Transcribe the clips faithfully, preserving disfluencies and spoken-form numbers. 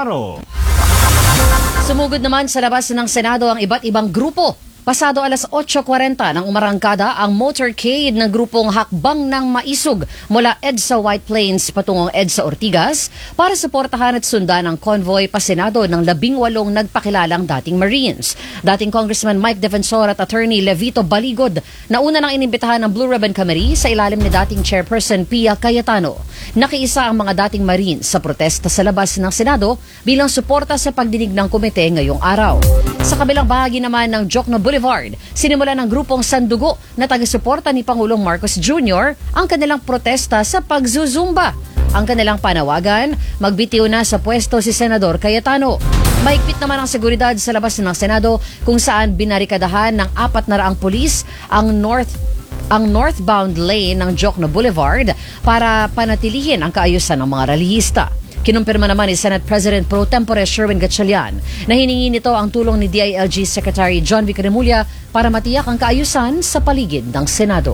Sumugod naman sa labas ng Senado ang iba't ibang grupo. Pasado alas eight forty nang umarangkada ang motorcade ng grupong Hakbang ng Maisog mula EDSA White Plains patungong EDSA Ortigas para suportahan at sundan ang convoy pa Senado ng labing walong nagpakilalang dating Marines. Dating Congressman Mike Defensor at Attorney Levito Baligod na una nang inimbitahan ng Blue Ribbon Committee sa ilalim ni dating Chairperson Pia Cayetano. Nakiisa ang mga dating Marines sa protesta sa labas ng Senado bilang suporta sa pagdinig ng komite ngayong araw. Sa kabilang bahagi naman ng Jokno Boulevard, sinimula ng grupong Sandugo na taga-suporta ni Pangulong Marcos Junior ang kanilang protesta sa pagzuzumba. Ang kanilang panawagan, magbitiw na sa pwesto si Senador Cayetano. Mahigpit naman ang seguridad sa labas ng Senado kung saan binarikadahan ng apat na raang pulis ang north ang northbound lane ng Jokno Boulevard para panatilihin ang kaayusan ng mga relihista. Kinumpirma naman ni Senate President Pro Tempore Sherwin Gatchalian na hiningi nito ang tulong ni D I L G Secretary John V. Cremulya para matiyak ang kaayusan sa paligid ng Senado.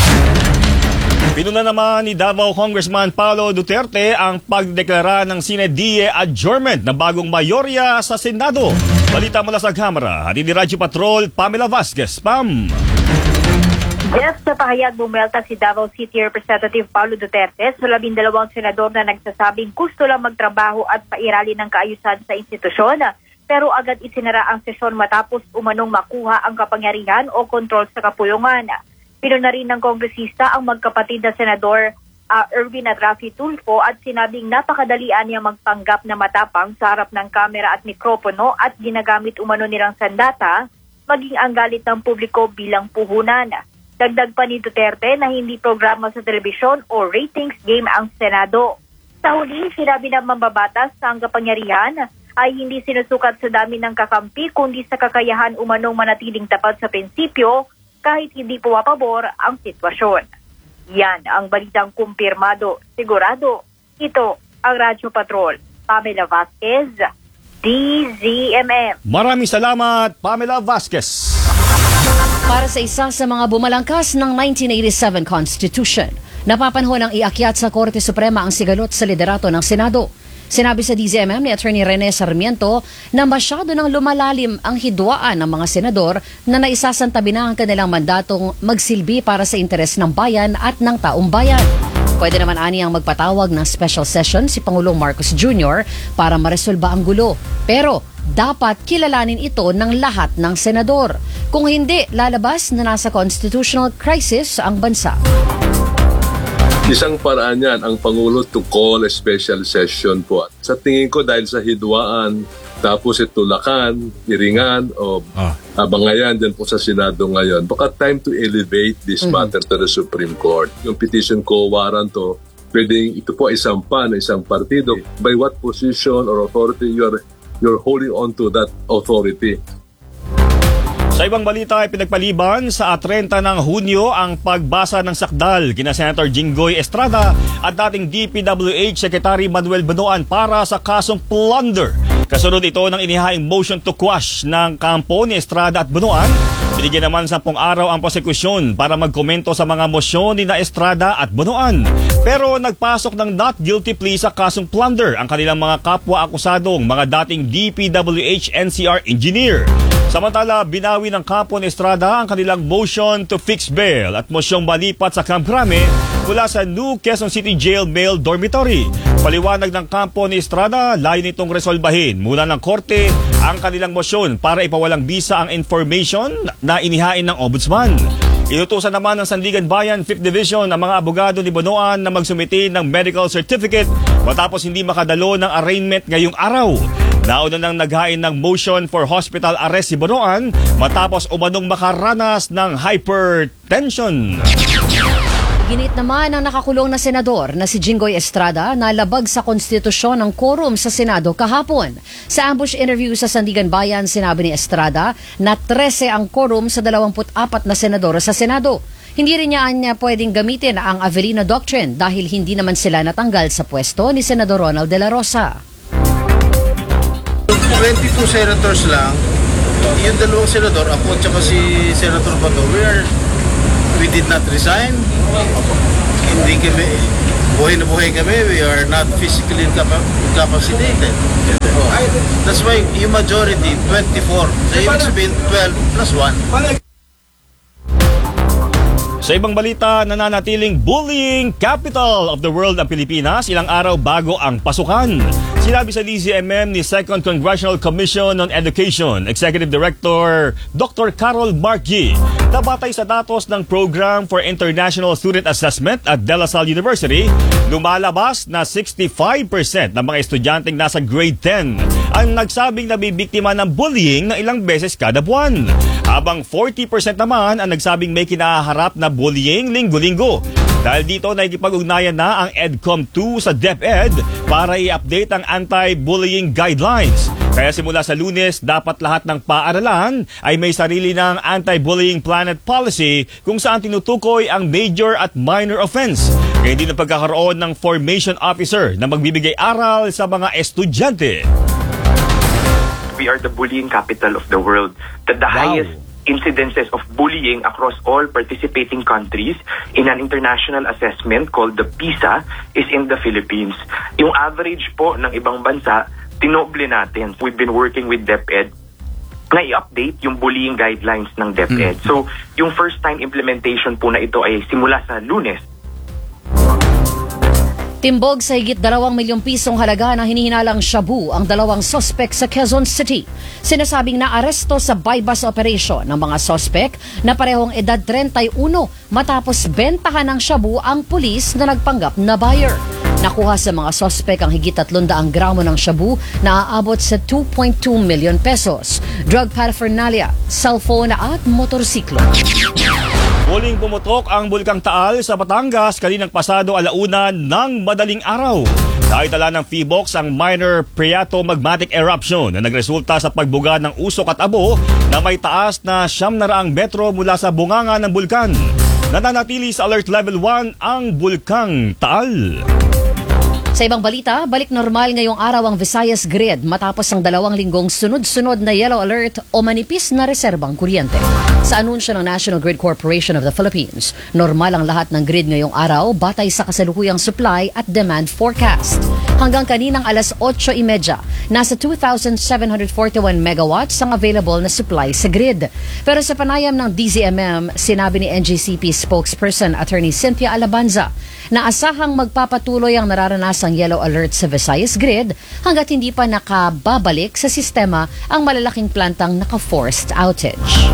Pinuna naman ni Davao Congressman Paulo Duterte ang pagdeklara ng sine die adjournment na bagong mayorya sa Senado. Balita mula sa Kamara, hatid ni Radyo Patrol, Pamela Vasquez. Pam! Jeff, sa pahayag bumelta si Davao City Representative Paulo Duterte sa labindalawang senador na nagsasabing gusto lang magtrabaho at pairali ng kaayusan sa institusyon, pero agad isinara ang sesyon matapos umanong makuha ang kapangyarihan o kontrol sa kapulungan. Pinuna rin ng kongresista ang magkapatid na senador uh, Erwin at Rafi Tulfo at sinabing napakadalian niya magpanggap na matapang sa harap ng kamera at mikropono at ginagamit umano nilang sandata, maging ang galit ng publiko bilang puhunan. Dagdag pa ni Duterte na hindi programa sa telebisyon o ratings game ang Senado. Sa huli, sinabi ng mambabatas sa ang kapangyarihan ay hindi sinusukat sa dami ng kakampi kundi sa kakayahan umanong manatiling tapat sa prinsipyo kahit hindi pumapabor ang sitwasyon. Yan ang balitang kumpirmado. Sigurado, ito ang Radyo Patrol. Pamela Vasquez, D Z M M. Maraming salamat, Pamela Vasquez. Para sa isa sa mga bumalangkas ng nineteen eighty-seven Constitution, napapanahon ang iakyat sa Korte Suprema ang sigalot sa liderato ng Senado. Sinabi sa D Z M M ni Attorney Rene Sarmiento na masyado nang lumalalim ang hidwaan ng mga senador na naisasantabi na ang kanilang mandatong magsilbi para sa interes ng bayan at ng taong bayan. Pwede naman ani ang magpatawag ng special session si Pangulong Marcos Junior para maresolba ang gulo. Pero dapat kilalanin ito ng lahat ng senador. Kung hindi, lalabas na nasa constitutional crisis ang bansa. Isang paraan yan ang Pangulo to call a special session po. Sa tingin ko dahil sa hidwaan, tapos itulakan, iringan, o ah. abangayan dyan po sa Senado ngayon, baka time to elevate this mm-hmm. matter to the Supreme Court. Yung petition ko warrant to, pwedeng ito po isang pa na isang partido. By what position or authority you are you're holding on to that authority. Sa ibang balita ay pinagpaliban sa thirty ng Hunyo ang pagbasa ng sakdal kina Senator Jinggoy Estrada at dating D P W H Secretary Manuel Banoan para sa kasong plunder. Kasunod ito ng inihaing motion to quash ng kampo ni Estrada at Banoan. Binigyan naman sampung araw ang prosekusyon para magkomento sa mga mosyon ni na Estrada at Banoan. Pero nagpasok ng not guilty plea sa kasong plunder ang kanilang mga kapwa-akusadong mga dating D P W H N C R engineer. Samantala, binawi ng kampo ni Estrada ang kanilang motion to fix bail at mosyong malipat sa Camp Crame mula sa New Quezon City Jail Male Dormitory. Paliwanag ng kampo ni Estrada, layo nitong resolbahin mula ng korte ang kanilang mosyon para ipawalang bisa ang information na inihain ng Ombudsman. Inutusan naman ng Sandigan Bayan fifth Division ang mga abogado ni Banoan na magsumiti ng medical certificate matapos hindi makadalo ng arraignment ngayong araw. Nauna nang naghain ng motion for hospital arrest si Banoan matapos umanong makaranas ng hypertension. Ginit naman ang nakakulong na senador na si Jinggoy Estrada na labag sa konstitusyon ng quorum sa Senado kahapon. Sa ambush interview sa Sandigan Bayan, sinabi ni Estrada na thirteen ang quorum sa twenty-four na senador sa Senado. Hindi rin niya niya pwedeng gamitin ang Avellino Doctrine dahil hindi naman sila natanggal sa pwesto ni Senador Ronald De La Rosa. twenty-two senators lang, yung dalawang senador, ako at saka si Senator Bato, we, are, we did not resign. Hindi kami, buhay na buhay kami, we are not physically incapa- incapacitated. Oh. That's why yung majority, twenty-four. So, ibig sabihin, twelve plus one. Sa ibang balita, nananatiling bullying capital of the world ang Pilipinas ilang araw bago ang pasukan. Sinabi sa D Z M M ni Second Congressional Commission on Education Executive Director Doctor Carol Markgi na batay sa datos ng Program for International Student Assessment at De La Salle University, lumalabas na sixty-five percent ng mga estudyanteng nasa grade ten ang nagsabing nabibiktima ng bullying na ilang beses kada buwan. Habang forty percent naman ang nagsabing may kinaharap na bullying linggo-linggo. Dahil dito, nakikipag-ugnayan na ang EDCOM two sa DepEd para i-update ang anti-bullying guidelines. Kaya simula sa Lunes, dapat lahat ng paaralan ay may sarili ng anti-bullying planet policy kung saan tinutukoy ang major at minor offense. Kaya hindi na pagkakaroon ng formation officer na magbibigay aral sa mga estudyante. We are the bullying capital of the world. The, the Wow. highest incidences of bullying across all participating countries in an international assessment called the PISA is in the Philippines. Yung average po ng ibang bansa, tinoble natin. We've been working with DepEd na i-update yung bullying guidelines ng DepEd. Mm. So, yung first time implementation po na ito ay simula sa Lunes. Timbog sa higit dalawang milyong pisong halaga na hinihinalang shabu ang dalawang sospek sa Quezon City. Sinasabing naaresto sa bypass operation ng mga sospek na parehong edad thirty-one matapos bentahan ng shabu ang pulis na nagpanggap na buyer. Nakuha sa mga sospek ang higit tatlong daang gramo ng shabu na aabot sa two point two million pesos, drug paraphernalia, cellphone at motorsiklo. Muling pumutok ang Bulkang Taal sa Batangas kaninang pasado alauna ng madaling araw. Naitala ng P B O X ang minor phreatomagmatic eruption na nagresulta sa pagbuga ng usok at abo na may taas na siyam na raang metro mula sa bunganga ng bulkan. Nananatili sa Alert Level one ang Bulkang Taal. Sa ibang balita, balik normal ngayong araw ang Visayas Grid matapos ang dalawang linggong sunod-sunod na yellow alert o manipis na reserbang kuryente. Sa anunsyo ng National Grid Corporation of the Philippines, normal ang lahat ng grid ngayong araw batay sa kasalukuyang supply at demand forecast. Hanggang kaninang alas otso trenta, nasa two thousand seven hundred forty-one megawatts ang available na supply sa grid. Pero sa panayam ng D Z M M, sinabi ni N G C P spokesperson Attorney Cynthia Alabanza na asahang magpapatuloy ang nararanasang yellow alert sa Visayas Grid hanggat hindi pa nakababalik sa sistema ang malalaking plantang naka-forced outage.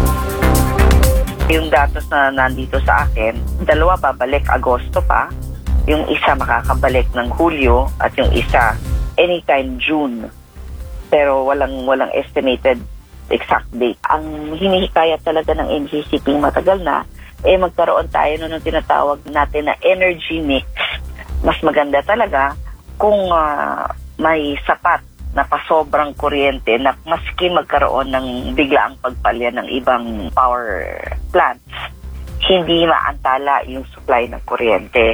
Yung datos na nandito sa akin, dalawa babalik Agosto pa, yung isa makakabalik ng Hulyo at yung isa anytime June. Pero walang walang estimated exact date. Ang hinihikayat talaga ng N G C P matagal na, eh magkaroon tayo nun ng tinatawag natin na energy mix. Mas maganda talaga kung uh, may sapat na pasobrang kuryente na maski magkaroon ng biglaang pagpalya ng ibang power plants, hindi maantala yung supply ng kuryente.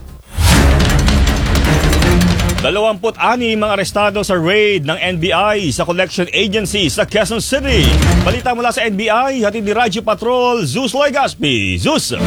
Dalawamput-ani mga arestado sa raid ng N B I sa collection agency sa Quezon City. Balita mula sa N B I, hatid ni Radyo Patrol, Zeus Legaspi. Zeus!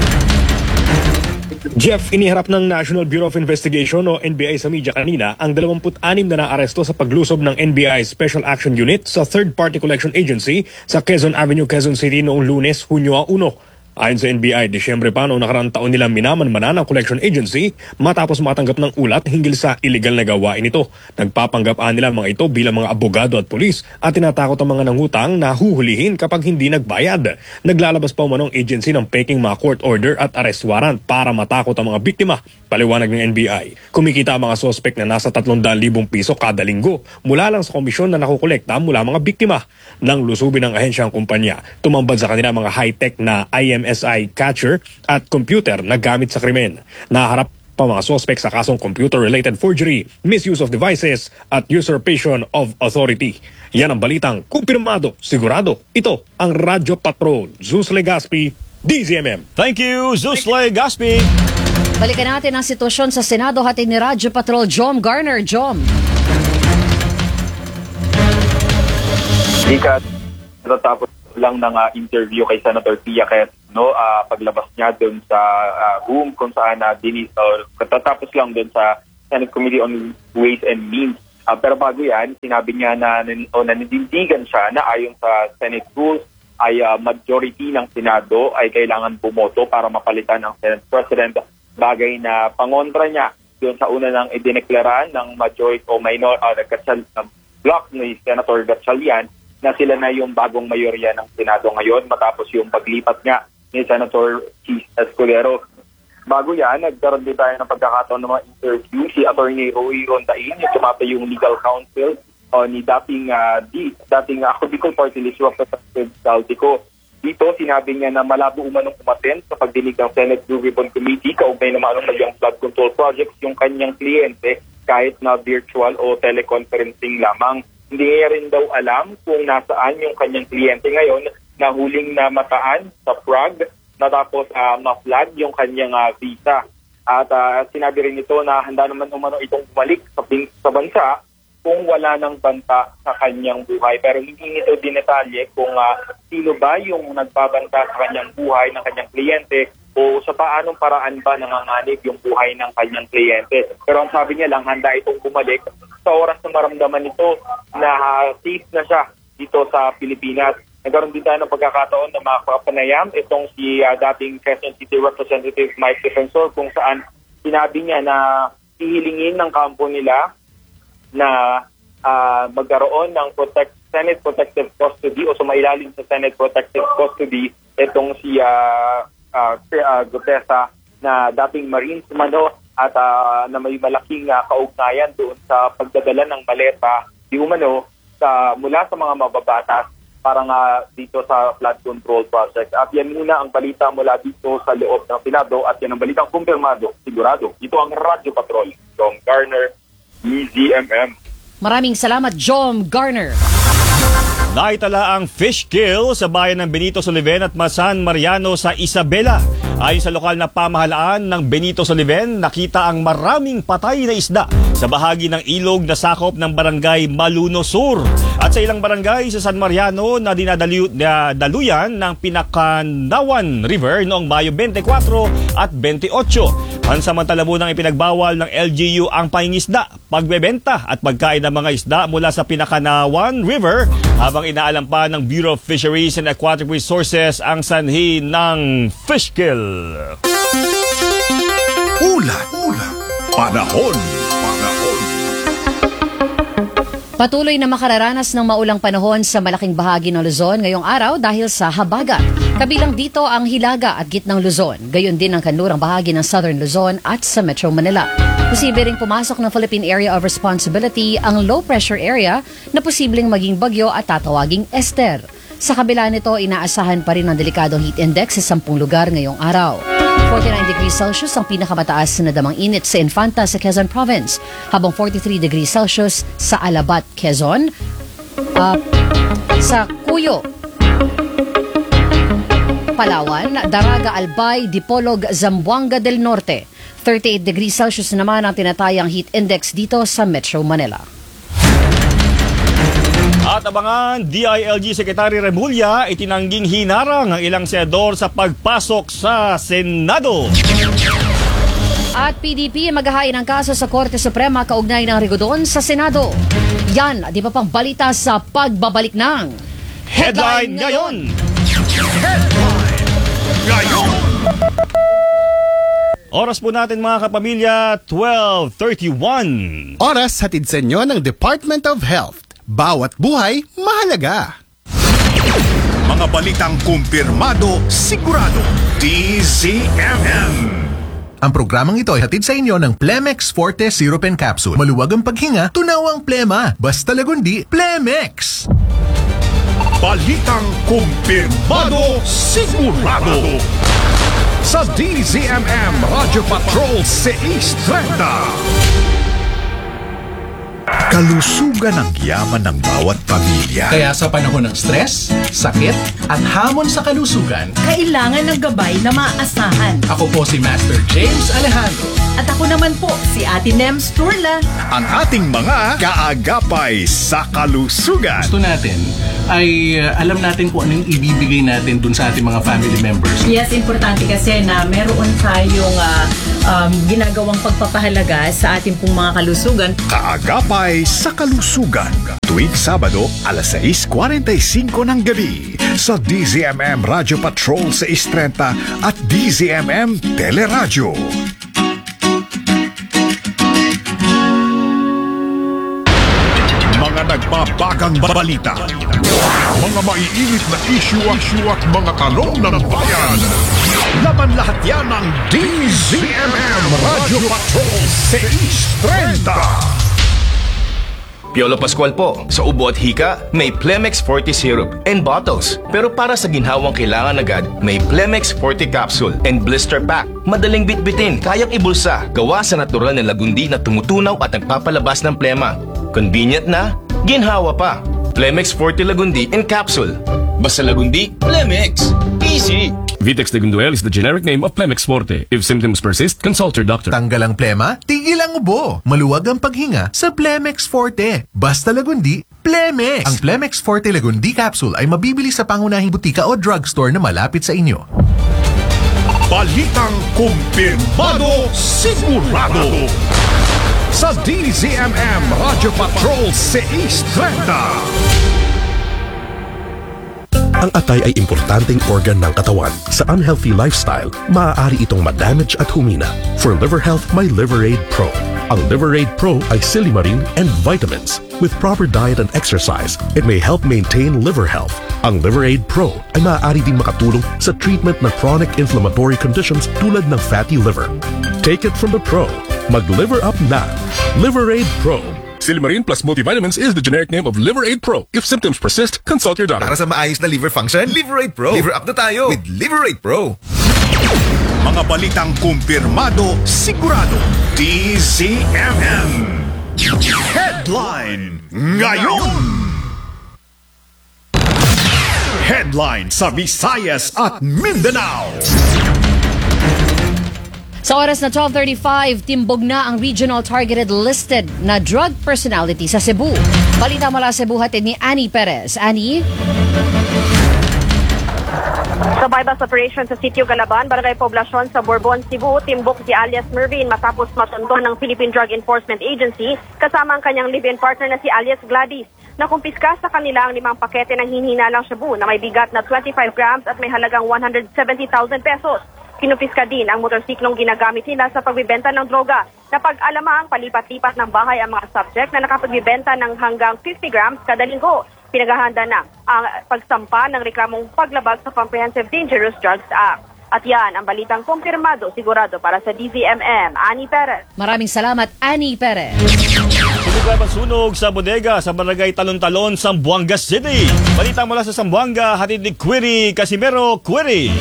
Jeff, iniharap ng National Bureau of Investigation o N B I sa media kanina ang dalawamput-anim na naaresto sa paglusob ng N B I Special Action Unit sa Third Party Collection Agency sa Quezon Avenue, Quezon City noong Lunes, Hunyo one. Ayon sa N B I, Disyembre pa noong nakaraang taon nilang minamanmanan ng collection agency matapos matanggap ng ulat hinggil sa illegal na gawain ito. Nagpapanggap-an nila mga ito bilang mga abogado at pulis at tinatakot ang mga nangutang na huhulihin kapag hindi nagbayad. Naglalabas pa umanong agency ng peking mga court order at arrest warrant para matakot ang mga biktima. Paliwanag ng N B I, kumikita ang mga sospek na nasa tatlong daang libong piso kada linggo mula lang sa komisyon na nakukolekta mula mga biktima. Nang lusubin ng ahensya ang kumpanya, tumambad sa kanila mga high-tech na I M S I catcher at computer na gamit sa krimen. Naharap pa mga sospek sa kasong computer-related forgery, misuse of devices at usurpation of authority. Yan ang balitang kumpirmado, sigurado. Ito ang Radyo Patrol, Zeus Legaspi, D Z M M. Thank you, Zeus Legaspi. Balikan natin ang sitwasyon sa Senado, hatid ni Radyo Patrol Jom Garner. Jom. Ika, natatapos lang ng uh, interview kay Senator Pia Quezon no, uh, paglabas niya doon sa uh, room kung saan na uh, dinis or katatapos lang doon sa Senate Committee on Ways and Means. Uh, pero bago yan, sinabi niya na o naninindigan siya na ayon sa Senate rules ay uh, majority ng Senado ay kailangan bumoto para mapalitan ang Senate President, bagay na pangontra niya doon sa una ng idineklara ng majority o minor uh, uh, block ni Senator Gatchalian na sila na yung bagong mayorya ng Senado ngayon matapos yung paglipat niya ni Senator Keith Escudero. Bago yan, nagkaroon din tayo ng pagkakataon ng mga interview si Attorney Roy Rondain, yung tumapay yung legal counsel o ni dating uh, D, dating uh, Bicol Party List Representative Saltico. Dito, sinabi niya na malabo umanong umaten sa pagdinig ng Senate Blue Ribbon Committee kaugnay naman ng yung flood control projects yung kanyang kliyente kahit na virtual o teleconferencing lamang. Hindi niya rin daw alam kung nasaan yung kanyang kliyente ngayon na huling namataan sa Prague natapos uh, ma-flag yung kanyang uh, visa. At uh, sinabi rin ito na handa naman umano itong bumalik sa, sa bansa kung wala ng banta sa kanyang buhay. Pero hindi nito dinetalye kung uh, sino ba yung nagbabanta sa kanyang buhay ng kanyang kliyente o sa paanong paraan ba nanganganib yung buhay ng kanyang kliyente. Pero ang sabi niya lang, handa itong bumalik sa oras na maramdaman nito na uh, safe na siya dito sa Pilipinas. Nagkaroon din tayo ng pagkakataon na makapanayam itong si uh, dating Quezon City Representative Mike Defensor kung saan sinabi niya na hihilingin ng kampo nila na uh, magkaroon ng protect, Senate Protective Custody o sumailalim sa Senate Protective Custody itong si uh, uh, uh, Gutesa na dating Marines umano at uh, na may malaking uh, kaugnayan doon sa pagdadala ng maleta di umano sa, mula sa mga mababatas para nga dito sa flood control project. At yan muna ang balita mula dito sa loob ng Senado at yan ang balitang kumpirmado, sigurado. Ito ang Radyo Patrol, John Garner, E Z M M. Maraming salamat, John Garner. Naitala ang fish kill sa bayan ng Benito Soliven at Masan Mariano sa Isabela. Ayon sa lokal na pamahalaan ng Benito Soliven, nakita ang maraming patay na isda sa bahagi ng ilog na sakop ng barangay Maluno Sur. At sa ilang barangay sa San Mariano na dinadaluyan ng Pinakanawan River noong Mayo twenty-four at twenty-eight. Pansamantala munang ipinagbawal ng L G U ang pangingisda, pagbebenta at pagkain ng mga isda mula sa Pinakanawan River habang inaalam pa ng Bureau of Fisheries and Aquatic Resources ang sanhi ng fish kill. Ulat, ulat, panahon, panahon. Patuloy na makararanas ng maulang panahon sa malaking bahagi ng Luzon ngayong araw dahil sa habagat. Kabilang dito ang Hilaga at Gitnang Luzon, gayon din ang kanlurang bahagi ng Southern Luzon at sa Metro Manila. Posible ring pumasok ng Philippine Area of Responsibility ang low pressure area na posibleng maging bagyo at tatawaging Esther. Sa kabila nito, inaasahan pa rin ang delikadong heat index sa sampung lugar ngayong araw. forty-nine degrees Celsius ang pinakamataas na damang init sa Infanta sa Quezon Province, habang forty-three degrees Celsius sa Alabat, Quezon, uh, sa Cuyo, Palawan, Daraga, Albay, Dipolog, Zamboanga del Norte. thirty-eight degrees Celsius naman ang tinatayang heat index dito sa Metro Manila. At abangan, D I L G Secretary Remulla itinangging hinarang ang ilang senador sa pagpasok sa Senado. At P D P maghahain ng kaso sa Korte Suprema kaugnay ng rigodon sa Senado. Yan, di ba pang balita sa pagbabalik ng Headline Ngayon! Headline Ngayon! Oras po natin mga kapamilya, twelve thirty-one. Oras hatid sa inyo ng Department of Health. Bawat buhay, mahalaga. Mga balitang kumpirmado, sigurado. D Z M M. Ang programang ito ay hatid sa inyo ng Plemex Forte Syrup and Capsule. Maluwag ang paghinga, tunawang plema. Basta lagundi, Plemex. Balitang kumpirmado, sigurado. Sa D Z M M Radio Patrol six thirty. Kalusugan ang yaman ng bawat pamilya. Kaya sa panahon ng stress, sakit, at hamon sa kalusugan, kailangan ng gabay na maaasahan. Ako po si Master James Alejandro. At ako naman po, si Ate Nems Turla. Ang ating mga kaagapay sa kalusugan. Gusto natin ay uh, alam natin kung ano yung ibibigay natin dun sa ating mga family members. Yes, importante kasi na meron tayong uh, um, ginagawang pagpapahalaga sa ating pong mga kalusugan. Kaagapay sa kalusugan. Tuwing Sabado, alas sais kuwarenta y singko ng gabi sa D Z M M Radio Patrol sais trenta at D Z M M Teleradyo. Mga nagbabagang balita, mga maiinit na issue at mga tanong ng bayan. Laman lahat yan ng D Z M M Radio Patrol sais trenta. Piolo Pascual po. Sa ubo at hika, may Plemex Forte Syrup and bottles. Pero para sa ginhawang kailangan agad, may Plemex Forte Capsule and Blister Pack. Madaling bitbitin, kayang ibulsa. Gawa sa natural na lagundi na tumutunaw at nagpapalabas ng plema. Convenient na, ginhawa pa. Plemex Forte Lagundi and Capsule. Basta lagundi, Plemex. Easy! Vitex Legunduel is the generic name of Plemex Forte. If symptoms persist, consult your doctor. Tanggal ang plema, tigil ang ubo. Maluwag ang paghinga sa Plemex Forte. Basta lagundi, Plemex. Ang Plemex Forte Lagundi Capsule ay mabibili sa pangunahing butika o drugstore na malapit sa inyo. Balitang kumpirmado, sigurado. Sa D Z M M Radio Patrol sais trenta. Ang atay ay importanteng organ ng katawan. Sa unhealthy lifestyle, maaari itong ma-damage at humina. For liver health, may Liveraid Pro. Ang Liveraid Pro ay silimarin and vitamins. With proper diet and exercise, it may help maintain liver health. Ang Liveraid Pro ay maaari ding makatulong sa treatment ng chronic inflammatory conditions tulad ng fatty liver. Take it from the pro. Mag-liver up na. Liveraid Pro. Silimarin plus multivitamins is the generic name of Liveraid Pro. If symptoms persist, consult your doctor. Para sa maayos na liver function, Liveraid Pro. Liver up na tayo with Liveraid Pro. Mga balitang kumpirmado, sigurado. D Z M M Headline ngayon. Headline sa Visayas at Mindanao. Sa oras na twelve thirty-five, timbog na ang Regional Targeted Listed na drug personality sa Cebu. Balita mula Cebu hatid ni Annie Perez. Annie? Sa bypass operation sa Sitio Galaban, Barangay Poblasyon sa Bourbon, Cebu, timbok si alias Mervin matapos matunto ng Philippine Drug Enforcement Agency kasama ang kanyang live-in partner na si alias Gladys. Nakumpiska sa kanila ang limang pakete ng hinihinalang shabu na may bigat na twenty-five grams at may halagang one hundred seventy thousand pesos. Kinupiska din ang motorsiklong ginagamit nila sa pagbibenta ng droga. Napag-alamang palipat-lipat ng bahay ang mga subject na nakapagbibenta ng hanggang fifty grams kada linggo. Pinaghahanda na ang pagsampa ng reklamong paglabag sa Comprehensive Dangerous Drugs Act. At yan ang balitang kumpirmado, sigurado para sa D Z M M. Annie Perez. Maraming salamat, Annie Perez. Sunog sunog sa bodega sa Barangay Talon-Talon, Zamboanga City. Balita mula sa Zamboanga, hatid ni Query Casimero. Query.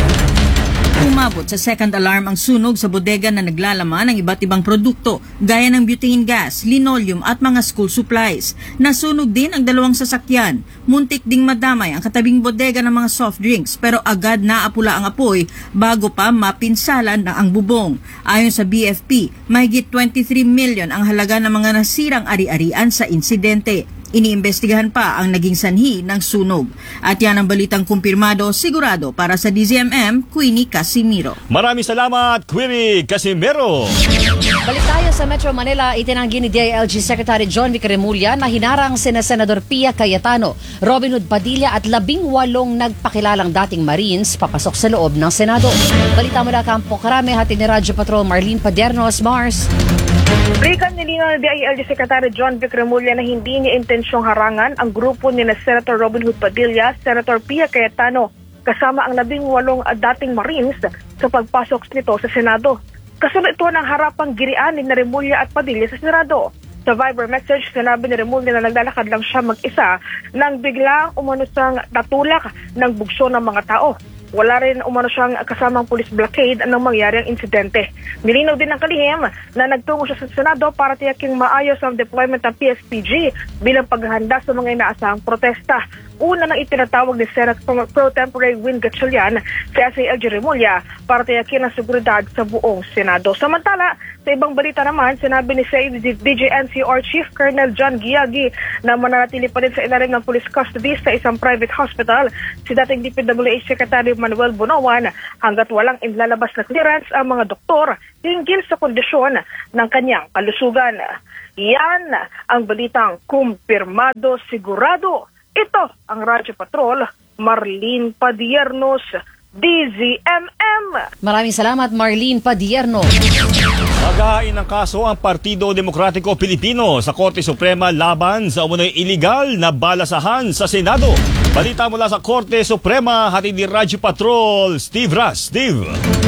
Umabot sa second alarm ang sunog sa bodega na naglalaman ng iba't ibang produkto gaya ng butane gas, linoleum at mga school supplies. Nasunog din ang dalawang sasakyan. Muntik ding madamay ang katabing bodega ng mga soft drinks pero agad naapula ang apoy bago pa mapinsalan na ang bubong. Ayon sa B F P, mahigit twenty-three million ang halaga ng mga nasirang ari-arian sa insidente. Iniimbestigahan pa ang naging sanhi ng sunog. At yan ang balitang kumpirmado, sigurado para sa D Z M M, Queenie Casimiro. Maraming salamat, Queenie Casimiro. Balik tayo sa Metro Manila, itinanggi ni D I L G Secretary John Vic Remulla na hinarang sina Senador Pia Cayetano, Robin Hood Padilla at labing walong nagpakilalang dating Marines papasok sa loob ng Senado. Balita mula Campo Crame, hatid ni Radyo Patrol Marlene Padernos, Mars. Rican nilinaw ng D I L G Secretary John Vic Remulla na hindi niya intensyong harangan ang grupo ni na Senator Robin Hood Padilla, Senator Pia Cayetano, kasama ang labing walong dating Marines sa pagpasok nito sa Senado. Kasunod ito ng harapang girian ni Remulla at Padilla sa Senado. Sa Viber message, sinabi ni Remulla na naglalakad lang siya mag-isa nang biglang umano siyang natulak ng bugso ng mga tao. Wala rin umano siyang kasamang police blockade anong mangyari ang insidente. Nilinaw din ng kalihim na nagtungo siya sa Senado para tiyaking maayos ang deployment ng P S P G bilang paghahanda sa mga inaasahang protesta. una nang itinatawag ni Senate Pro Tempore Win Gatchalian si S A L G Remulla para tiyakin ang seguridad sa buong Senado. Samantala, sa ibang balita naman, sinabi ni S A D J N C R Chief Colonel John Giagi na mananatili pa rin sa ilalim ng police custody sa isang private hospital si dating D P W H Secretary Manuel Bonoan hanggat walang inlalabas na clearance ang mga doktor hinggil sa kondisyon ng kanyang kalusugan. Yan ang balitang kumpirmado sigurado. Ito ang Radyo Patrol, Marlene Padiernos, D Z M M. Maraming salamat, Marlene Padierno. Maghahain ng kaso ang Partido Demokratiko Pilipino sa Korte Suprema laban sa umunoy iligal na balasahan sa Senado. Balita mula sa Korte Suprema, hatid ni Radyo Patrol, Steve Ras. Steve.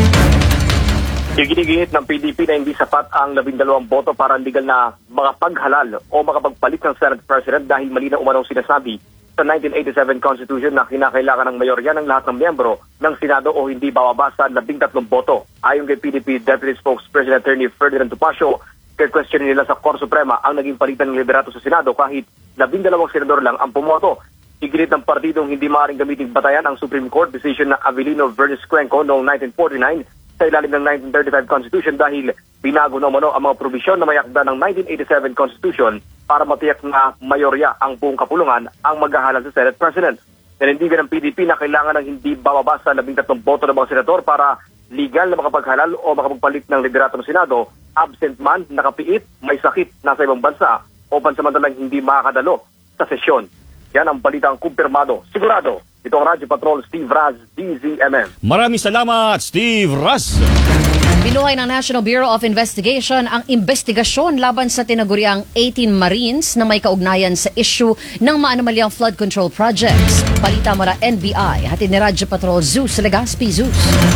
Iginigihit ng P D P na hindi sapat ang labindalawang boto para legal na makapaghalal o makapagpalit ng Senate President dahil mali na umanong sinasabi sa nineteen eighty-seven Constitution na kinakailangan ng mayorya ng lahat ng miyembro ng Senado o hindi bababa sa labing tatlong boto. Ayon kay P D P Deputy Spokesperson Attorney Ferdinand Topacio, kay-question nila sa Korte Suprema ang naging palitan ng liderato sa Senado kahit labing dalawang senador lang ang pumoto. Iginit ng partidong hindi maaaring gamitin batayan ang Supreme Court decision na Avelino versus Cuenco noong nineteen forty-nine sa ilalim ng nineteen thirty-five Constitution dahil binago na umano ang mga probisyon na may akda ng nineteen eighty-seven Constitution para matiyak na mayorya ang buong kapulungan ang maghahalal sa Senate President. Nanindigan ng P D P na kailangan ng hindi bababa sa labing tatlong boto ng mga senador para legal na makapaghalal o makapagpalit ng liderato ng Senado, absent man, nakapiit, may sakit, nasa ibang bansa o pansamantalang hindi makakadalo sa sesyon. Yan ang balitang kumpirmado, sigurado. Ito ang Radyo Patrol, Steve Raz, D Z M M. Maraming salamat, Steve Raz. Binuhay ng National Bureau of Investigation ang investigasyon laban sa tinaguriang eighteen Marines na may kaugnayan sa issue ng maanomalyang flood control projects. Balita mula N B I, hatid ni Radyo Patrol, Zeus Legaspi. Zeus.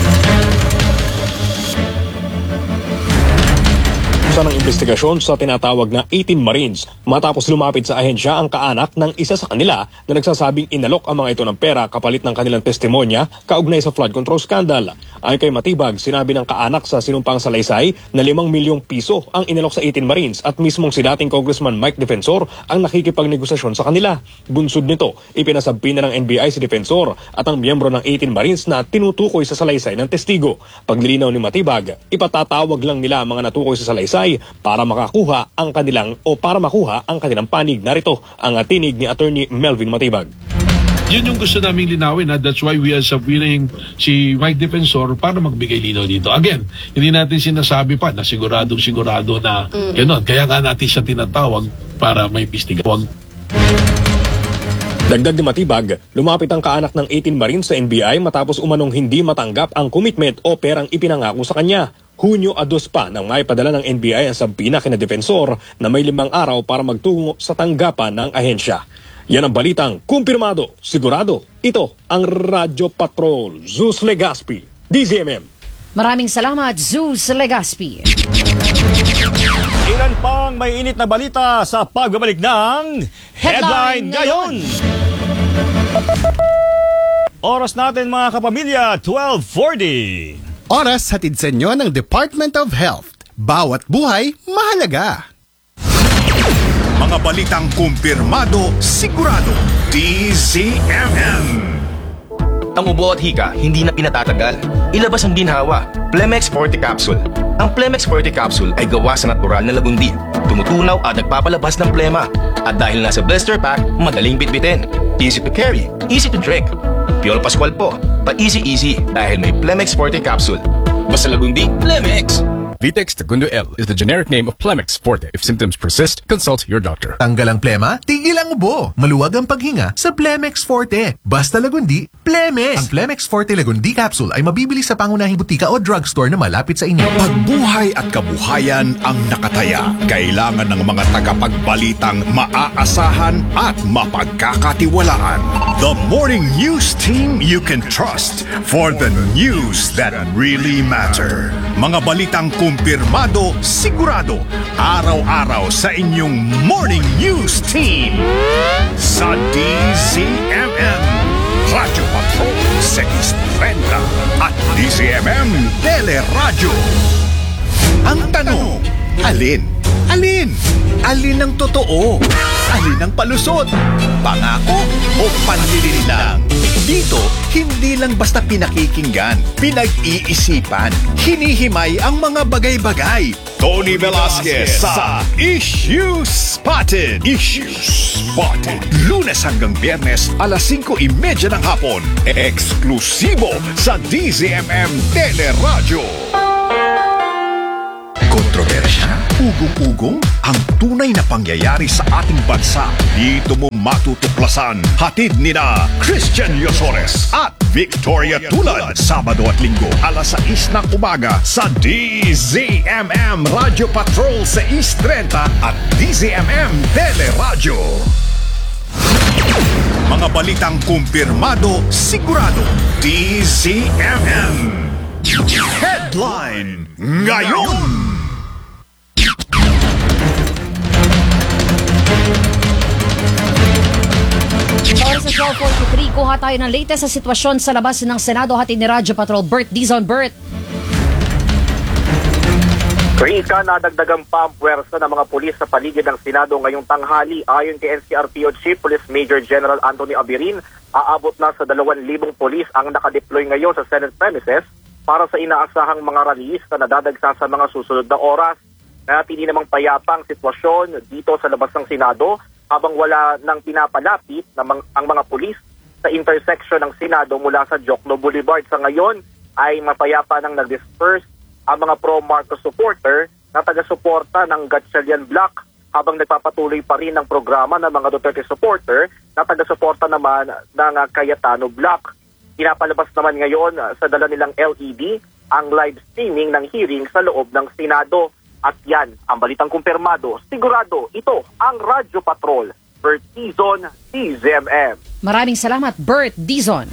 Sa ng investigasyon sa tinatawag na eighteen Marines matapos lumapit sa ahensya ang kaanak ng isa sa kanila na nagsasabing inalok ang mga ito ng pera kapalit ng kanilang testimonya kaugnay sa flood control scandal. Ayon kay Matibag, sinabi ng kaanak sa sinumpang salaysay na limang milyong piso ang inalok sa eighteen Marines at mismong si dating Congressman Mike Defensor ang nakikipagnegosasyon sa kanila. Bunsod nito, ipinasabpi na ng N B I si Defensor at ang miyembro ng eighteen Marines na tinutukoy sa salaysay ng testigo. Paglilinaw ni Matibag, ipatatawag lang nila ang mga natukoy sa salaysay para makakuha ang kanilang o para makuha ang kanilang panig. Narito ang tinig ni Attorney Melvin Matibag. Yun yung gusto naming linawin. Ha? That's why we are subpoenaing si Mike Defensor para magbigay linaw dito. Again, hindi natin sinasabi pa na siguradong sigurado na mm. gano'n. Kaya nga natin siya tinatawag para may pistigawag. Dagdag ni Matibag, lumapit ang kaanak ng eighteen Marines sa N B I matapos umanong hindi matanggap ang commitment o perang ipinangako sa kanya. Hunyo dos pa nang maipadala ng N B I ang sampina kina Defensor na may limang araw para magtungo sa tanggapan ng ahensya. Yan ang balitang kumpirmado, sigurado. Ito ang Radyo Patrol, Zeus Legaspi, D Z M M. Maraming salamat, Zeus Legaspi. Ilan pang may init na balita sa pagbabalik ng Headline Ngayon. Oras natin mga kapamilya, twelve forty. Oras hatid sa inyo ng Department of Health. Bawat buhay, mahalaga. Mga balitang kumpirmado, sigurado, D Z M M. Ang ubo at hika, hindi na pinatatagal. Ilabas ang ginhawa, Plemex Forte Capsule. Ang Plemex Forte Capsule ay gawa sa natural na lagundi. Tumutunaw at nagpapalabas ng plema. At dahil nasa blister pack, madaling bitbitin. Easy to carry, easy to drink. Piol Pascual po, pa-easy-easy dahil may Plemex Forte Capsule. Basta lagundi, Plemex! Vitex Segundo L is the generic name of Plemex Forte. If symptoms persist, consult your doctor. Tanggal ang plema, tigil ang ubo. Maluwag ang paghinga sa Plemex Forte. Basta lagundi, Plemex! Ang Plemex Forte Lagundi Capsule ay mabibili sa pangunahing butika o drugstore na malapit sa inyo. Pagbuhay at kabuhayan ang nakataya. Kailangan ng mga tagapagbalitang maaasahan at mapagkakatiwalaan. The Morning News Team you can trust for the news that really matter. Mga balitang kumpirmado, sigurado, araw-araw sa inyong Morning News Team. Sa D Z M M, Radyo Patrol six thirty at D Z M M Teleradyo. Ang tanong, alin? Alin? Alin ang totoo? alin ang palusot? Pangako o panlilinlang? Dito, hindi lang basta pinakikinggan, pinag-iisipan, hinihimay ang mga bagay-bagay. Tony Velasquez sa Issue Spotted. Issue Spotted. Lunes hanggang Biyernes, alas singko trenta ng hapon. Eksklusibo sa D Z M M Teleradyo. Kontrobersya, ugong-ugong, ang tunay na pangyayari sa ating bansa. Dito mo matutuklasan. Hatid nina Christian Yosores at Victoria Tulad. Sabado at Linggo, alas sais ng umaga sa D Z M M Radio Patrol sais trenta at D Z M M Teleradyo. Mga balitang kumpirmado, sigurado. D Z M M Headline ngayon. Oras sa twelve forty-three, kuha tayo ng latest sa sitwasyon sa labas ng Senado. Hatid ni Radyo Patrol, Bert Dizon. Bert. Rika, nadagdagang pa ang puwersa ng mga pulis sa paligid ng Senado ngayong tanghali. Ayon kay N C R P O Chief Police Major General Anthony Abirin, aabot na sa dalawang libong pulis ang nakadeploy ngayon sa Senate premises para sa inaasahang mga rallies na nadadagsa sa mga susunod na oras. Natili namang payapang sitwasyon dito sa labas ng Senado habang wala nang pinapalapit na mang, ang mga pulis sa intersection ng Senado mula sa Jokno Boulevard. Sa ngayon ay mapayapa nang nag-disperse ang mga pro-Marcos supporter na taga-suporta ng Gatchalian Block habang nagpapatuloy pa rin ang programa ng mga Duterte supporter na taga-suporta naman ng Cayetano Block. Pinapalabas naman ngayon sa dala nilang L E D ang live streaming ng hearing sa loob ng Senado. At yan, ang balitang kumpirmado, sigurado, ito ang Radyo Patrol, Bert Dizon, D Z M M. Maraming salamat, Bert Dizon.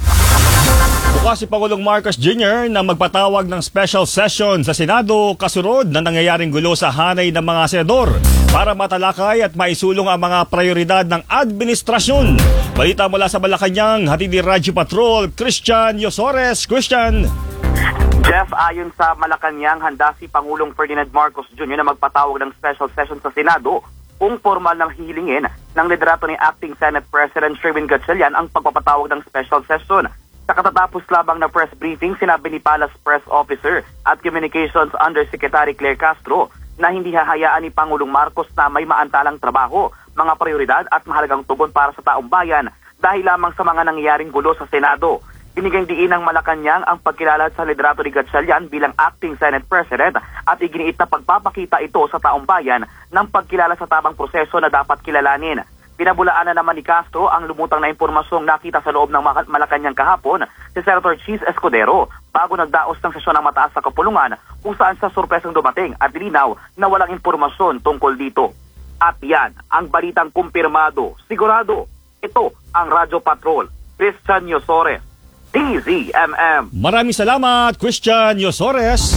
Bukas si Pangulong Marcos Junior na magpatawag ng special session sa Senado kasunod na nangyayaring gulo sa hanay ng mga senador para matalakay at maisulong ang mga prioridad ng administrasyon. Balita mula sa Malacanang, hatid ni Radyo Patrol, Christian Yosores. Christian. Jeff, ayon sa Malacanang, handa si Pangulong Ferdinand Marcos Junior na magpatawag ng special session sa Senado kung formal ng hihilingin ng liderato ni Acting Senate President Sherwin Gatchalian ang pagpapatawag ng special session. Sa katatapos labang na press briefing, sinabi ni Palace Press Officer at Communications Undersecretary Claire Castro na hindi hahayaan ni Pangulong Marcos na may maantalang trabaho, mga prioridad at mahalagang tugon para sa taong bayan dahil lamang sa mga nangyayaring gulo sa Senado. Binigyang diin ng Malacanang ang pagkilala sa liderato ni Gatchalian bilang Acting Senate President at iginiit na pagpapakita ito sa taong bayan ng pagkilala sa tamang proseso na dapat kilalanin. Pinabulaan na naman ni Castro ang lumutang na impormasyong nakita sa loob ng Malacanang kahapon si Senator Cheese Escudero bago nagdaos ng sesyon ng mataas sa kapulungan kung saan sa sorpresang dumating at dilinaw na walang impormasyon tungkol dito. At yan, ang balitang kumpirmado, sigurado, ito ang Radyo Patrol, Christian Yosores, D Z M M. Maraming salamat, Christian Yosores.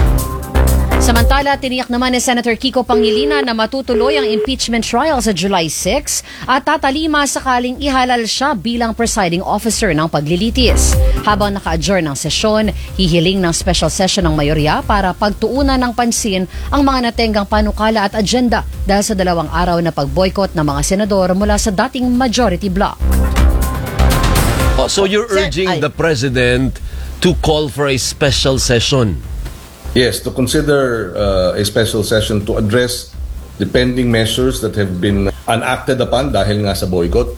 Samantala, tiniyak naman ni Senator Kiko Pangilinan na matutuloy ang impeachment trial sa July sixth at tatalima sakaling ihalal siya bilang presiding officer ng paglilitis. Habang naka-adjourn ng sesyon, hihiling ng special session ng mayorya para pagtuunan ng pansin ang mga natenggang panukala at agenda dahil sa dalawang araw na pag-boycott ng mga senador mula sa dating majority bloc. Oh, so you're urging the president to call for a special session? Yes, to consider uh, a special session to address the pending measures that have been enacted upon dahil nga sa boycott.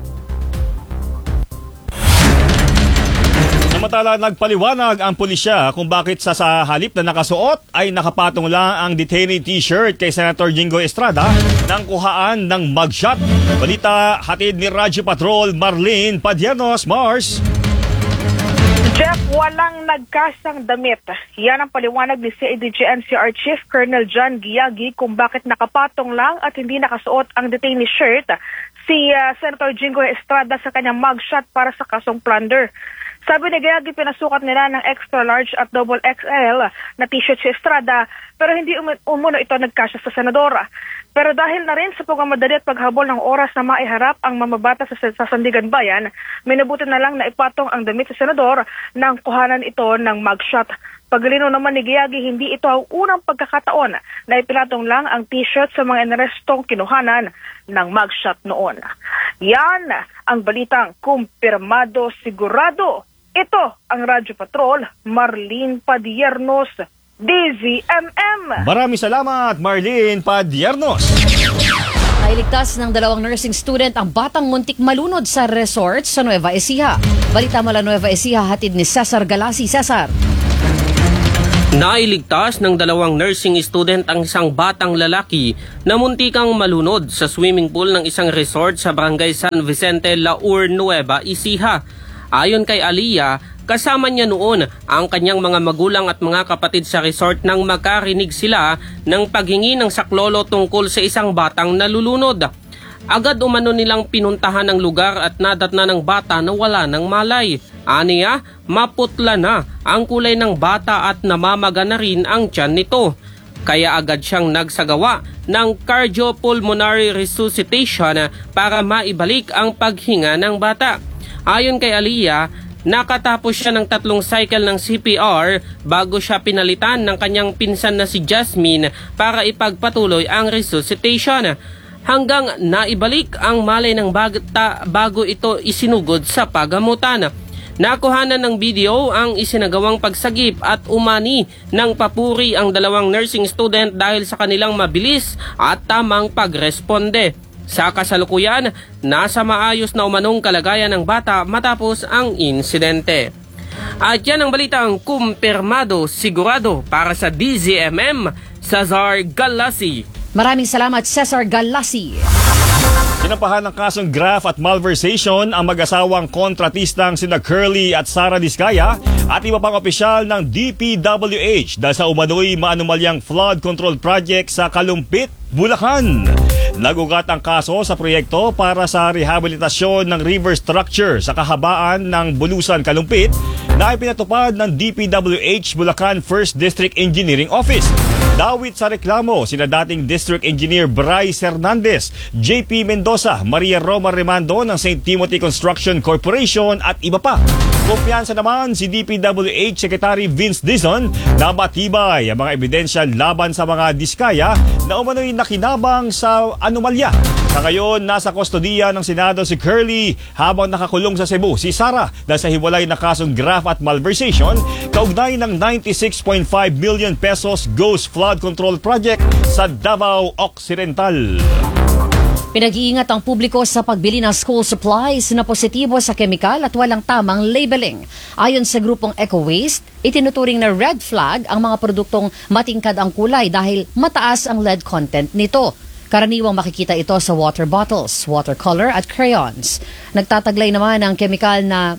Samantala, nagpaliwanag ang pulisya kung bakit sa, sa halip na nakasuot ay nakapatong lang ang detainee t-shirt kay Senator Jinggoy Estrada ng kuhaan ng mugshot. Balita hatid ni Radyo Patrol, Marlene Padiernos. Mars. Jeff, walang nagkasang damit. Yan ang paliwanag ni C A D G N C R Chief Colonel John Giagi kung bakit nakapatong lang at hindi nakasuot ang detainee shirt si uh, Senator Jinggoy Estrada sa kanyang mugshot para sa kasong plunder. Sabi ni Giagi, pinasukat nila ng extra large at double X L na t-shirt si Estrada pero hindi um- umuno ito nagkasya sa senadora. Pero dahil na rin sa pagmamadali at paghabol ng oras na maiharap ang mamabata sa, sa Sandigan Bayan, minabuti na lang na ipatong ang damit sa senador nang kuhanan ito ng mugshot. Paglino naman ni Giyagi, hindi ito ang unang pagkakataon na ipinatong lang ang t-shirt sa mga inarestong kinuhanan ng mugshot noon. Yan ang balitang kumpirmado sigurado. Ito ang Radyo Patrol, Marlene Padiernos, D Z M M. Maraming salamat, Marlene Padiernos. Nailigtas ng dalawang nursing student ang batang muntik malunod sa resort sa Nueva Ecija. Balita mula Nueva Ecija, hatid ni Cesar Galasi. Cesar. Nailigtas ng dalawang nursing student ang isang batang lalaki na muntikang malunod sa swimming pool ng isang resort sa Barangay San Vicente, Laur, Nueva Ecija. Ayon kay Aliyah, kasama niya noon ang kanyang mga magulang at mga kapatid sa resort nang makarinig sila ng paghingi ng saklolo tungkol sa isang batang nalulunod. Agad umano nilang pinuntahan ang lugar at nadatna ng bata na wala ng malay. Aniya, maputla na ang kulay ng bata at namamaga na rin ang tiyan nito. Kaya agad siyang nagsagawa ng cardiopulmonary resuscitation para maibalik ang paghinga ng bata. Ayon kay Aliyah, nakatapos siya ng tatlong cycle ng C P R bago siya pinalitan ng kanyang pinsan na si Jasmine para ipagpatuloy ang resuscitation. Hanggang naibalik ang malay ng bata bago ito isinugod sa pagamutan. Nakuhanan ng video ang isinagawang pagsagip at umani ng papuri ang dalawang nursing student dahil sa kanilang mabilis at tamang pagresponde. Sa kasalukuyan, nasa maayos na umanong kalagayan ng bata matapos ang insidente. At yan ang balitang kumpirmado sigurado para sa D Z M M, Cesar Galasi. Maraming salamat, Cesar Galasi. Sinampahan ng kasong graft at malversation ang mag-asawang kontratistang sina Curly at Sara Diskaya at iba pang opisyal ng D P W H dahil sa umano'y maanumalyang flood control project sa Kalumpit, Bulacan. Nagugat ang kaso sa proyekto para sa rehabilitasyon ng river structure sa kahabaan ng Bulusan, Kalumpit na ipinatupad ng D P W H Bulacan First District Engineering Office. Dawit sa reklamo sina dating District Engineer Bryce Hernandez, J P Mendoza, Maria Roma Remando ng Saint Timothy Construction Corporation at iba pa. Kumpiyansa naman si D P W H Secretary Vince Dizon na matibay ang mga ebidensya laban sa mga Diskaya na umano'y nakinabang sa anomalya. Sa ngayon, nasa kustodiya ng Senado si Curly habang nakakulong sa Cebu si Sara dahil sa hiwalay na kasong graft at malversation kaugnay ng ninety-six point five million pesos Ghost Flood Control Project sa Davao Occidental. Pinag-iingat ang publiko sa pagbili ng school supplies na positibo sa kemikal at walang tamang labeling. Ayon sa grupong Eco Waste, itinuturing na red flag ang mga produktong matingkad ang kulay dahil mataas ang lead content nito. Karaniwang makikita ito sa water bottles, watercolor at crayons. Nagtataglay naman ng kemikal na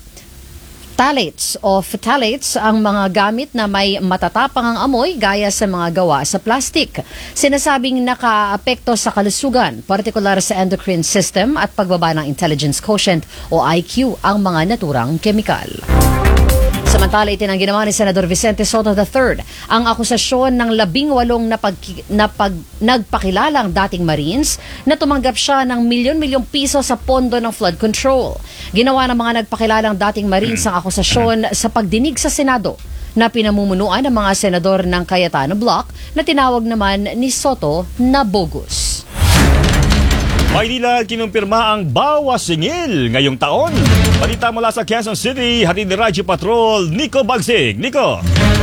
phthalates o phthalates ang mga gamit na may matatapang ang amoy gaya sa mga gawa sa plastic. Sinasabing nakaapekto sa kalusugan, partikular sa endocrine system at pagbaba ng intelligence quotient o I Q ang mga naturang kemikal. Samantala, itinanggi naman ni Senador Vicente Soto the third ang akusasyon ng labing walong napag, napag, nagpakilalang dating Marines na tumanggap siya ng milyon-milyong piso sa pondo ng flood control. Ginawa ng mga nagpakilalang dating Marines ang akusasyon sa pagdinig sa Senado na pinamumunuan ng mga senador ng Cayetano Bloc na tinawag naman ni Soto na bogus. Maynila kinumpirma ang bawas singil ngayong taon. Balita mula sa Quezon City, hatid ni Radyo Patrol, Nico Bagsig. Nico.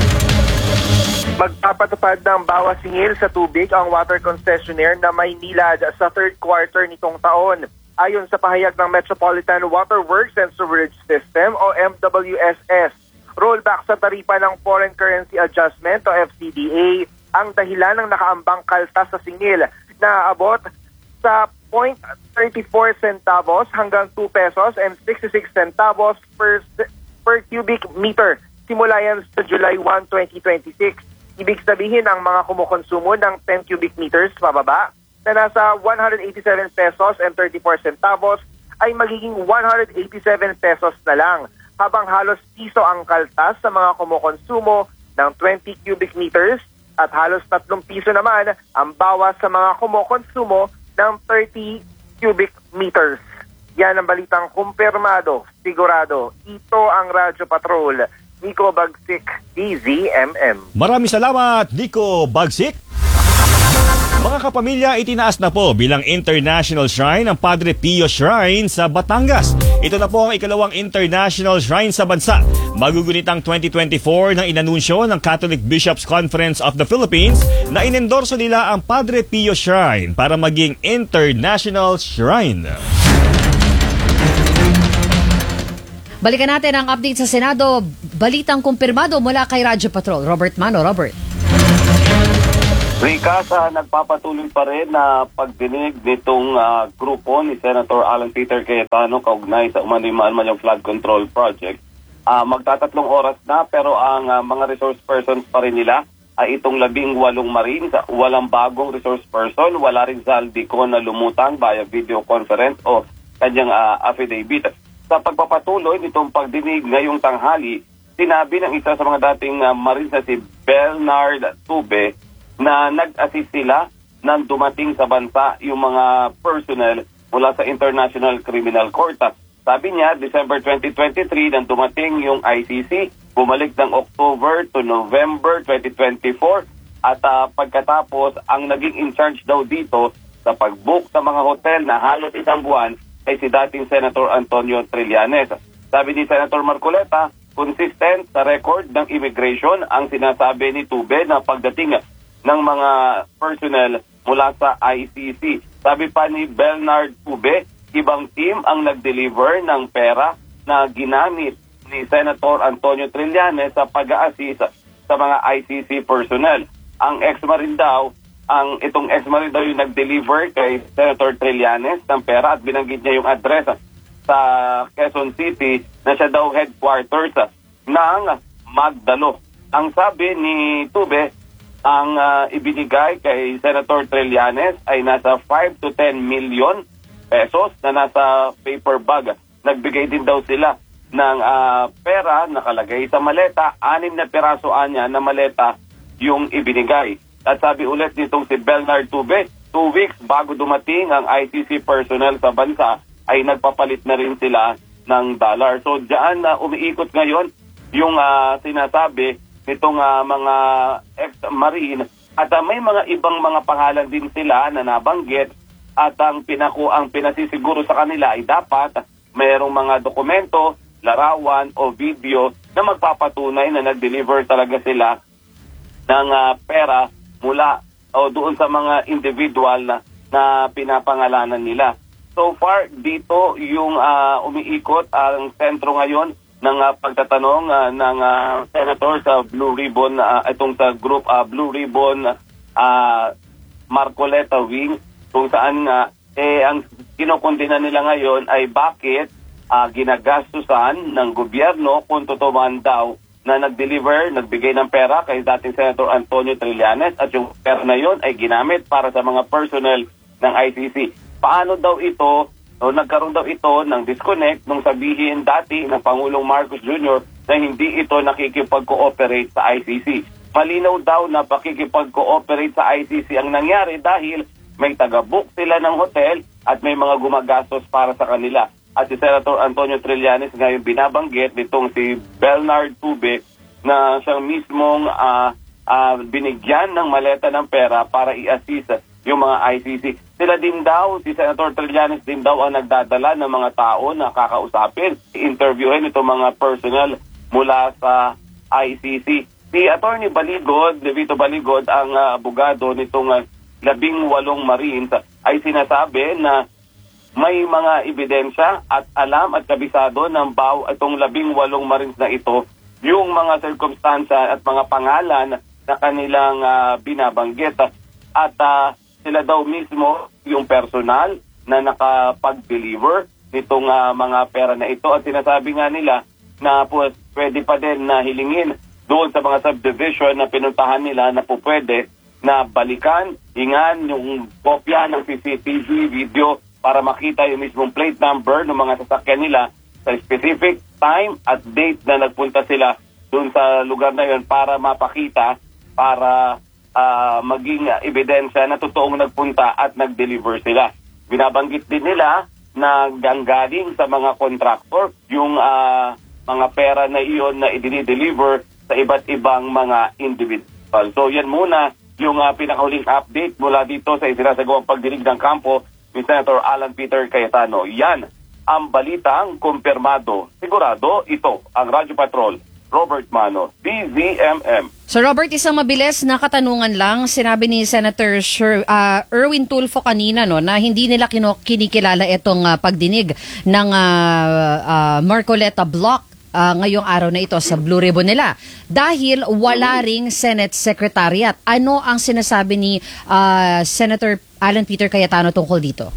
Magpapatupad ng bawas singil sa tubig ang water concessionaire na Maynila sa third quarter nitong taon. Ayon sa pahayag ng Metropolitan Water Works and Sewerage System o M W S S, rollback sa taripa ng Foreign Currency Adjustment o F C D A ang dahilan ng nakaambang kaltas sa singil na abot sa zero point three four centavos hanggang two pesos and sixty-six centavos per per cubic meter simula yan sa July first, twenty twenty-six. Ibig sabihin ang mga kumukonsumo ng ten cubic meters pababa na nasa one hundred eighty-seven pesos and thirty-four centavos ay magiging one hundred eighty-seven pesos na lang, habang halos piso ang kaltas sa mga kumukonsumo ng twenty cubic meters at halos tatlong piso naman ang bawas sa mga kumokonsumo ng thirty cubic meters. Yan ang balitang kumpirmado, sigurado. Ito ang Radyo Patrol. Nico Bagsik, D Z M M. Maraming salamat, Nico Bagsik. Mga kapamilya, itinaas na po bilang International Shrine ang Padre Pio Shrine sa Batangas. Ito na po ang ikalawang International Shrine sa bansa. Magugunit ang twenty twenty-four nang inanunsyo ng Catholic Bishops Conference of the Philippines na inendorso nila ang Padre Pio Shrine para maging International Shrine. Balikan natin ang update sa Senado. Balitang kumpirmado mula kay Radyo Patrol. Robert Mano. Robert. Rika, sa nagpapatuloy pa rin na pagdinig nitong uh, grupo ni Senator Alan Peter Cayetano kaugnay sa umano'y Maalmalyang Flood Control Project. Uh, magtatatlong oras na pero ang uh, mga resource persons pa rin nila ay itong labing walong Marines. Walang bagong resource person, wala rin Zaldico na lumutang via video conference o kanyang uh, affidavit. Sa pagpapatuloy nitong pagdinig ngayong tanghali, sinabi ng isa sa mga dating uh, Marines na si Bernard Tube na nag-assist sila nang dumating sa bansa yung mga personnel mula sa International Criminal Court. Sabi niya, December twenty twenty-three nang dumating yung I C C, bumalik ng October to November twenty twenty-four at uh, pagkatapos ang naging in charge daw dito sa pag-book sa mga hotel na halos isang buwan ay si dating Senator Antonio Trillanes. Sabi ni Senator Marcoleta, consistent sa record ng immigration ang sinasabi ni Tube na pagdating ng mga personnel mula sa I C C. Sabi pa ni Bernard Tube, ibang team ang nag-deliver ng pera na ginamit ni Senator Antonio Trillanes sa pag-a-assist sa mga I C C personnel. Ang ex-marine daw, ang itong ex-marine daw yung nag-deliver kay Senator Trillanes ng pera at binanggit niya yung address sa Quezon City na siya daw headquarters ng Magdalo. Ang sabi ni Tube, ang uh, ibinigay kay Senator Trillanes ay nasa five to ten million pesos na nasa paper bag. Nagbigay din daw sila ng uh, pera nakalagay sa maleta. Anim na piraso anya na maleta yung ibinigay. At sabi ulit nitong si Bernard Tube, two weeks bago dumating ang I C C personnel sa bansa ay nagpapalit na rin sila ng dollar. So diyan na uh, umiikot ngayon yung uh, sinasabi nitong uh, mga ex-marine at uh, may mga ibang mga pangalan din sila na nabanggit at ang pinaku ang pinasisiguro sa kanila ay dapat mayroong mga dokumento, larawan o video na magpapatunay na nag-deliver talaga sila ng uh, pera mula o doon sa mga individual na, na pinapangalanan nila. So far dito yung uh, umiikot ang sentro ngayon ng uh, pagtatanong uh, ng uh, senator sa Blue Ribbon, uh, itong sa group uh, Blue Ribbon uh, Marcoleta Wing, kung saan uh, eh, ang kinukundina nila ngayon ay bakit uh, ginagastusan ng gobyerno kung totoo man daw na nag-deliver, nagbigay ng pera kay dating Senator Antonio Trillanes at yung pera na yon ay ginamit para sa mga personnel ng I C C. Paano daw ito So, nagkaroon daw ito ng disconnect nung sabihin dati ng Pangulong Marcos Junior na hindi ito nakikipag-cooperate sa I C C. Malinaw daw na pakikipag-cooperate sa I C C ang nangyari dahil may taga-book sila ng hotel at may mga gumagastos para sa kanila. At si Senator Antonio Trillanes ngayon binabanggit nitong si Bernard Tube na siyang mismong uh, uh, binigyan ng maleta ng pera para i-assist yung mga I C C. Sila din daw, si Senator Trillanes din daw ang nagdadala ng mga tao na kakausapin, interviewin itong mga personnel mula sa I C C. Si Attorney Baligod, Levito Baligod, ang uh, abogado nitong uh, labing walong Marines, ay sinasabi na may mga ebidensya at alam at kabisado ng baw itong labing walong Marines na ito, yung mga circumstansya at mga pangalan na kanilang uh, binabanggit. At uh, sila daw mismo yung personal na nakapag-deliver nitong uh, mga pera na ito. At sinasabi nga nila na po, pwede pa din na hilingin doon sa mga subdivision na pinuntahan nila na po pwede na balikan, hingan yung kopya ng C C T V video para makita yung mismong plate number ng mga sasakyan nila sa specific time at date na nagpunta sila doon sa lugar na yon para mapakita, para ah, maging ah, ebidensya na totoong nagpunta at nag-deliver sila. Binabanggit din nila na ganggaling sa mga contractor yung ah, mga pera na iyon na i-deliver sa iba't ibang mga individual. So yan muna yung uh, pinakahuling update mula dito sa isinasagawang pagdinig ng kampo ni Senator Alan Peter Cayetano. Yan ang balitang kumpirmado. Sigurado ito ang Radyo Patrol, Robert Mano, D Z M M. So Robert, isang mabilis na katanungan lang. Sinabi ni Senator Sher, uh, Erwin Tulfo kanina no, na hindi nila kino, kinikilala itong uh, pagdinig ng uh, uh, Marcoleta Block uh, ngayong araw na ito sa Blue Ribbon nila. Dahil wala ring Senate Secretariat. Ano ang sinasabi ni uh, Senator Alan Peter Cayetano tungkol dito?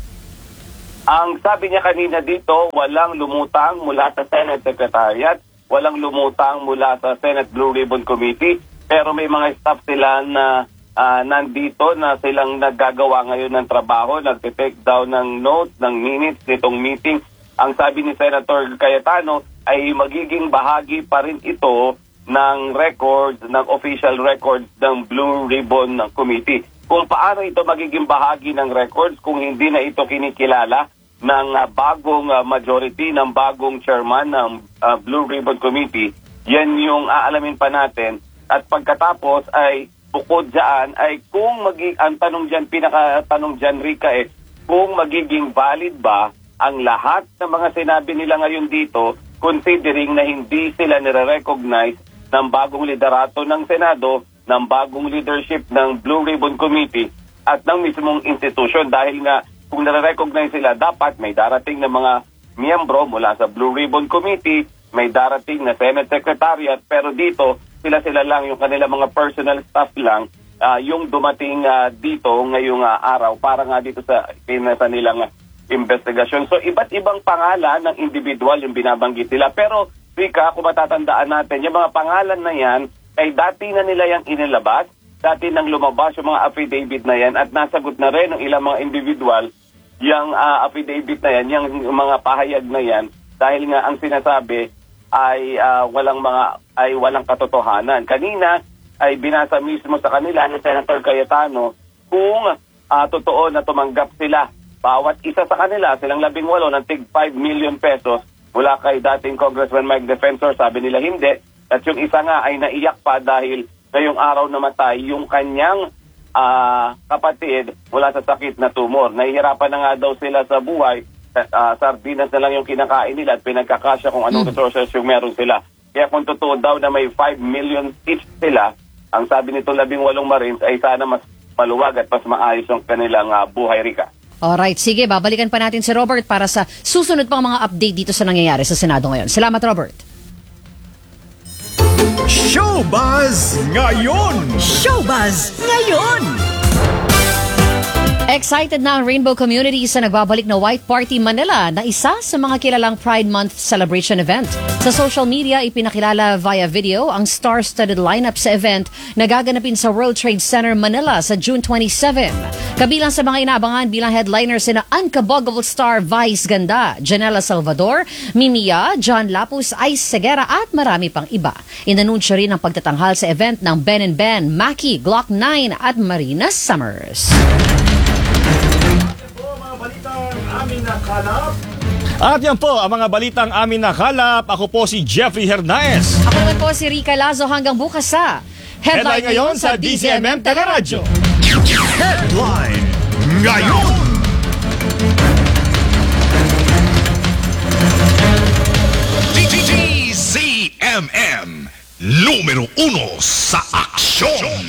Ang sabi niya kanina dito, walang lumutang mula sa Senate Secretariat, walang lumutang mula sa Senate Blue Ribbon Committee, pero may mga staff sila na uh, nandito na silang naggagawa ngayon ng trabaho, nagte-take down ng notes, ng minutes nitong meeting. Ang sabi ni Senator Cayetano ay magiging bahagi pa rin ito ng records, ng official records ng Blue Ribbon Committee. Kung paano ito magiging bahagi ng records kung hindi na ito kinikilala ng uh, bagong uh, majority, ng bagong chairman ng uh, Blue Ribbon Committee, yan yung aalamin pa natin. At pagkatapos ay bukod dyan ay kung magiging, ang tanong dyan, pinakatanong dyan Rika eh, kung magiging valid ba ang lahat ng mga sinabi nila ngayon dito considering na hindi sila nire-recognize ng bagong liderato ng Senado, ng bagong leadership ng Blue Ribbon Committee at ng mismong institusyon. Dahil nga kung nare-recognize sila, dapat may darating na mga miyembro mula sa Blue Ribbon Committee, may darating na Senate Secretariat, pero dito sila-sila lang, yung kanila mga personal staff lang, uh, yung dumating uh, dito ngayong uh, araw para nga dito sa pinasa nilang uh, investigasyon. So iba't ibang pangalan ng individual yung binabanggit nila. Pero Rika, kung matatandaan natin, yung mga pangalan na yan ay dati na nila yung inilabas, dati nang lumabas yung mga affidavit na yan at nasagot na rin ng ilang mga individual yung uh, affidavit na yan, yung mga pahayag na yan, dahil nga ang sinasabi ay uh, walang mga ay walang katotohanan. Kanina ay binasa mismo sa kanila ni Senator Cayetano kung uh, totoo na tumanggap sila. Bawat isa sa kanila, silang labing walo ng tig five million pesos mula kay dating Congressman Mike Defensor, sabi nila hindi. At yung isa nga ay naiyak pa dahil ngayong araw namatay yung kanyang uh, kapatid mula sa sakit na tumor. Nahihirapan na nga daw sila sa buhay. Uh, sardinas na lang yung kinakain nila at pinagkakasya kung anong resources yung meron sila. Kaya kung totoo daw na may five million each sila, ang sabi nito labing walong Marines ay sana mas maluwag at mas maayos yung kanilang uh, buhay, Rika. Alright, sige, babalikan pa natin si Robert para sa susunod pang mga update dito sa nangyayari sa Senado ngayon. Salamat, Robert. Showbuzz ngayon! Showbuzz ngayon! Excited na ang Rainbow Community sa nagbabalik na White Party Manila na isa sa mga kilalang Pride Month celebration event. Sa social media, ipinakilala via video ang star-studded lineup sa event na gaganapin sa World Trade Center, Manila sa June twenty-seventh. Kabilang sa mga inaabangan bilang headliner sina Unkaboggable Star Vice Ganda, Janela Salvador, Mimia, John Lapus, Ice Segura at marami pang iba. Inanunsyo rin ang pagtatanghal sa event ng Ben and Ben, Maki, Glock nine at Marina Summers. At yan po ang mga balitang amin nakalap. Ako po si Jeffrey Hernaez. Ako naman po si Rica Lazo hanggang bukas sa Headline, Headline ngayon sa D Z M M Teleradyo. Headline ngayon. D Z M M, numero uno sa aksyon.